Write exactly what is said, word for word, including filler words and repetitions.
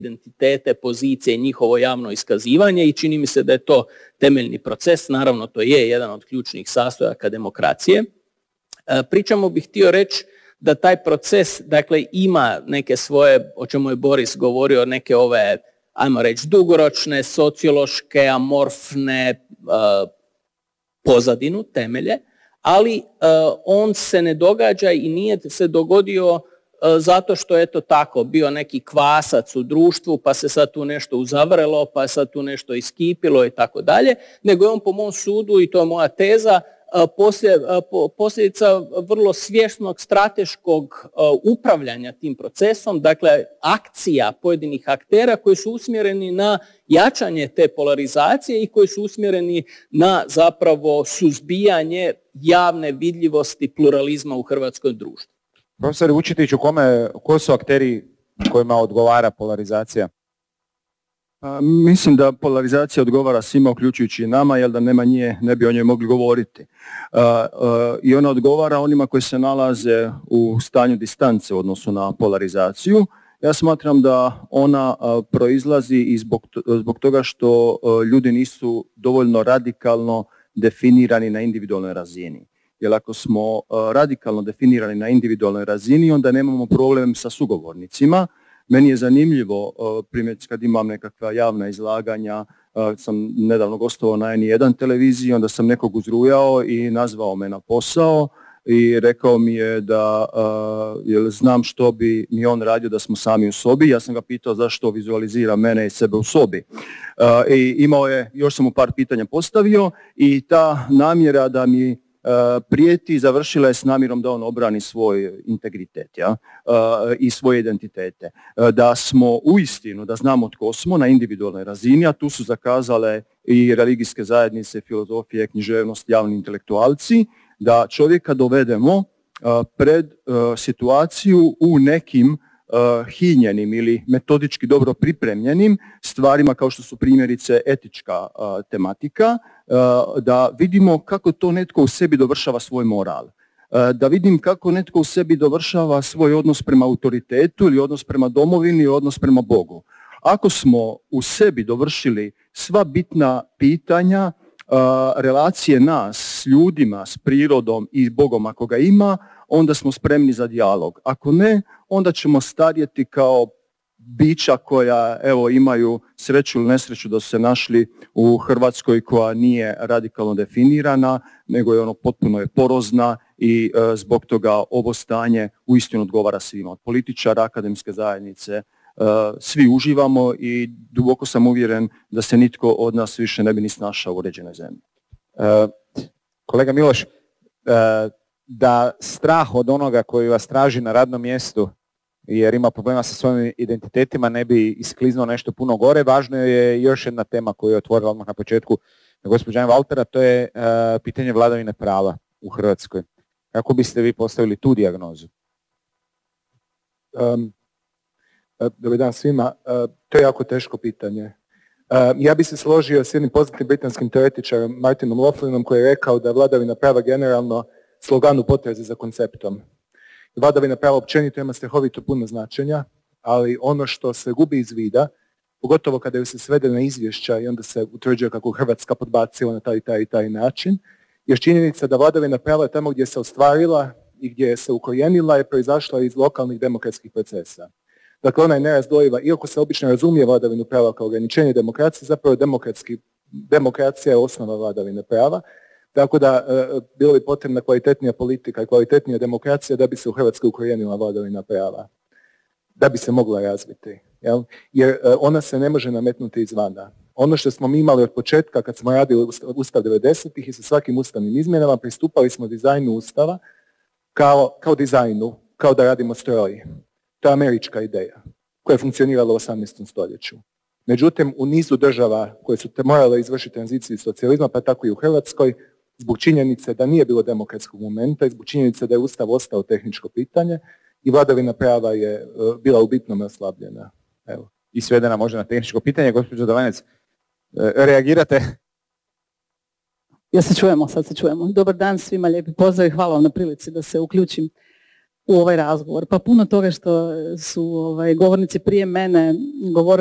identitete, pozicije, njihovo javno iskazivanje i čini mi se da je to temeljni proces. Naravno, to je jedan od ključnih sastojaka demokracije. Pričamo bih htio reći da taj proces, dakle, ima neke svoje, o čemu je Boris govorio, neke ove, ajmo reći, dugoročne, sociološke, amorfne uh, pozadinu, temelje, ali uh, on se ne događa i nije se dogodio uh, zato što je to tako, bio neki kvasac u društvu, pa se sad tu nešto uzavrelo, pa sad tu nešto iskipilo i tako dalje, nego je on po mom sudu, i to je moja teza, posljedica vrlo svjesnog strateškog upravljanja tim procesom, dakle akcija pojedinih aktera koji su usmjereni na jačanje te polarizacije i koji su usmjereni na zapravo suzbijanje javne vidljivosti pluralizma u hrvatskom društvu. Profesor Vučetiću, kome, ko su akteri kojima odgovara polarizacija? A, mislim da polarizacija odgovara svima, uključujući i nama, jer da nema nje ne bi o njoj mogli govoriti. A, a, I ona odgovara onima koji se nalaze u stanju distance u odnosu na polarizaciju. Ja smatram da ona a, proizlazi i zbog, zbog toga što a, ljudi nisu dovoljno radikalno definirani na individualnoj razini. Jer ako smo a, radikalno definirani na individualnoj razini, onda nemamo problem sa sugovornicima. Meni je zanimljivo, primjerice kad imam nekakva javna izlaganja, sam nedavno gostovao na N jedan televiziji, onda sam nekog uzrujao i nazvao me na posao i rekao mi je da jel znam što bi mi on radio da smo sami u sobi. Ja sam ga pitao zašto vizualizira mene i sebe u sobi. I imao je, još sam mu par pitanja postavio i ta namjera da mi prijeti završila je s namjerom da on obrani svoj integritet, ja? I svoje identitete. Da smo uistinu, da znamo tko smo na individualnoj razini, a tu su zakazale i religijske zajednice, filozofije, književnost, javni intelektualci, da čovjeka dovedemo pred situaciju u nekim hinjenim ili metodički dobro pripremljenim stvarima kao što su primjerice etička tematika, da vidimo kako to netko u sebi dovršava svoj moral, da vidim kako netko u sebi dovršava svoj odnos prema autoritetu ili odnos prema domovini, odnos prema Bogu. Ako smo u sebi dovršili sva bitna pitanja, relacije nas s ljudima, s prirodom i Bogom ako ga ima, onda smo spremni za dijalog. Ako ne, onda ćemo starjeti kao bića koja evo imaju sreću ili nesreću da su se našli u Hrvatskoj koja nije radikalno definirana, nego je ono potpuno je porozna i e, zbog toga ovo stanje uistinu odgovara svima. Od političara, akademske zajednice, e, svi uživamo i duboko sam uvjeren da se nitko od nas više ne bi ni snašao u uređenoj zemlji. E, kolega Miloš, e, da strah od onoga koji vas traži na radnom mjestu jer ima problema sa svojim identitetima ne bi iskliznuo nešto puno gore. Važno je još jedna tema koju je otvorila odmah na početku gospođa Valtera, to je uh, pitanje vladavine prava u Hrvatskoj. Kako biste vi postavili tu dijagnozu? Um, dobar dan svima. Uh, to je jako teško pitanje. Uh, ja bih se složio s jednim poznatim britanskim teoretičarom Martinom Laughlinom koji je rekao da vladavina prava generalno slogan u potrazi za konceptom. Vladavina prava općenito ima strahovito puno značenja, ali ono što se gubi iz vida, pogotovo kada ju se svede na izvješća i onda se utvrđuje kako Hrvatska podbacila na taj i taj i taj način, je činjenica da vladavina prava tamo gdje se ostvarila i gdje se ukorijenila je proizašla iz lokalnih demokratskih procesa. Dakle, ona je nerazdvojiva, iako se obično razumije vladavinu prava kao ograničenje demokracije, zapravo demokratski, demokracija je osnova vladavine prava. Tako da e, bilo bi potrebna kvalitetnija politika i kvalitetnija demokracija da bi se u Hrvatskoj ukorijenila vladavina prava, da bi se mogla razviti. Jel? Jer e, ona se ne može nametnuti izvana. Ono što smo mi imali od početka kad smo radili Ustav devedesetih i sa svakim ustavnim izmjenama pristupali smo dizajnu Ustava kao, kao dizajnu, kao da radimo stroj. To je američka ideja koja je funkcionirala u osamnaestom stoljeću. Međutim, u nizu država koje su te morale izvršiti tranziciju iz socijalizma, pa tako i u Hrvatskoj, zbog činjenice da nije bilo demokratskog momenta i zbog činjenice da je Ustav ostao tehničko pitanje i vladavina prava je uh, bila u bitnom oslabljena. Evo. I svedena možda na tehničko pitanje. Gospođo Dovanec, reagirate? Ja se čujemo, sad se čujemo. Dobar dan svima, lijepi pozdrav i hvala vam na prilici da se uključim u ovaj razgovor. Pa puno toga što su ovaj, govornici prije mene govorili